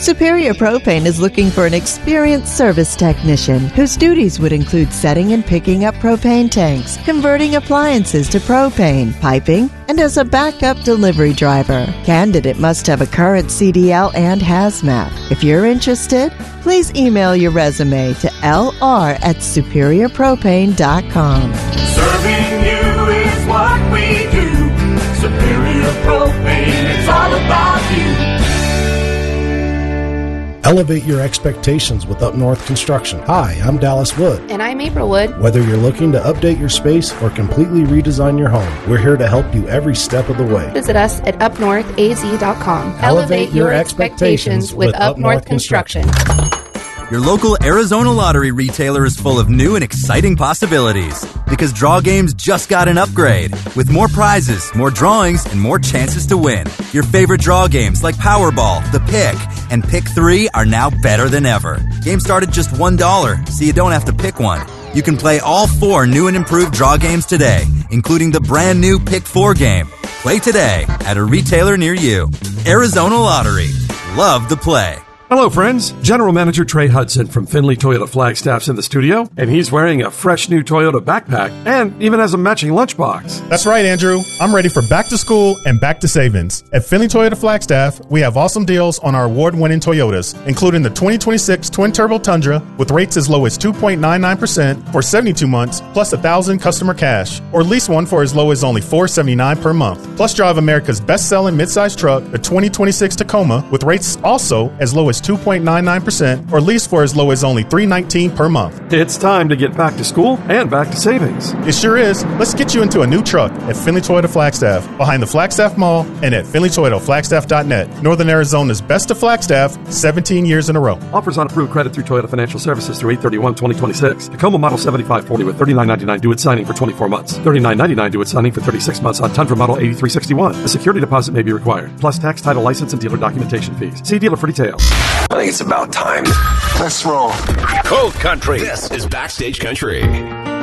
Superior Propane is looking for an experienced service technician whose duties would include setting and picking up propane tanks, converting appliances to propane, piping, and as a backup delivery driver. Candidate must have a current CDL and hazmat. If you're interested, please email your resume to lr@superiorpropane.com. Serving you is what we do. Superior Propane, it's all about you. Elevate your expectations with Up North Construction. Hi, I'm Dallas Wood. And I'm April Wood. Whether you're looking to update your space or completely redesign your home, we're here to help you every step of the way. Visit us at upnorthaz.com. Elevate your expectations with Up North Construction. Your local Arizona Lottery retailer is full of new and exciting possibilities because Draw Games just got an upgrade with more prizes, more drawings, and more chances to win. Your favorite draw games like Powerball, The Pick, and Pick 3 are now better than ever. Games start at just $1, so you don't have to pick one. You can play all 4 new and improved draw games today, including the brand new Pick 4 game. Play today at a retailer near you. Arizona Lottery. Love the play. Hello, friends. General Manager Trey Hudson from Findlay Toyota Flagstaff's in the studio, and he's wearing a fresh new Toyota backpack and even has a matching lunchbox. That's right, Andrew. I'm ready for back to school and back to savings. At Findlay Toyota Flagstaff, we have awesome deals on our award-winning Toyotas, including the 2026 Twin-Turbo Tundra with rates as low as 2.99% for 72 months, plus $1,000 customer cash, or lease one for as low as only $479 per month. Plus, drive America's best-selling midsize truck, the 2026 Tacoma, with rates also as low as 2.99% or lease for as low as only $319 per month. It's time to get back to school and back to savings. It sure is. Let's get you into a new truck at Findlay Toyota Flagstaff, behind the Flagstaff Mall, and at FindlayToyotaFlagstaff.net. Northern Arizona's best of Flagstaff, 17 years in a row. Offers on approved credit through Toyota Financial Services through 8/31/2026. Tacoma Model 7540 with $39.99 due at signing for 24 months. $39.99 due at signing for 36 months on Tundra Model 8361. A security deposit may be required, plus tax, title, license, and dealer documentation fees. See dealer for details. I think it's about time. Let's roll. Cold Country. This is Backstage Country.